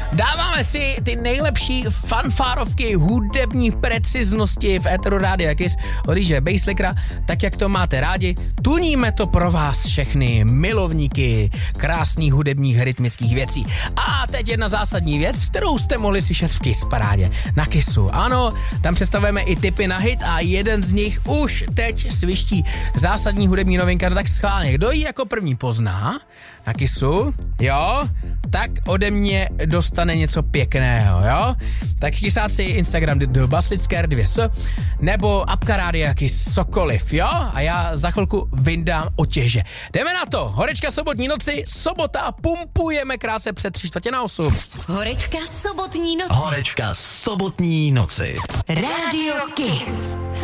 Dáváme si ty nejlepší fanfárovky hudební preciznosti v éteru Rádia Kiss od DJ Basslickera, tak jak to máte rádi. Tuníme to pro vás všechny milovníky krásných hudebních rytmických věcí. A teď jedna zásadní věc, kterou jste mohli slyšet v Kiss parádě na Kissu. Ano, tam představujeme i tipy na hit a jeden z nich už teď sviští zásadní hudební novinka, tak schválně. Kdo ji jako první pozná na Kissu, jo, tak ode mě dostane něco pěkného, jo. Tak kysáci Instagram Basslicker 2S nebo apka Rádia Kiss, cokoliv, jo. A já za chvilku vyndám otěže. Jdeme na to. Horečka sobotní noci, sobota, pumpujeme krátce před 7:45. Horečka sobotní noci. Horečka sobotní noci. Rádio Kiss.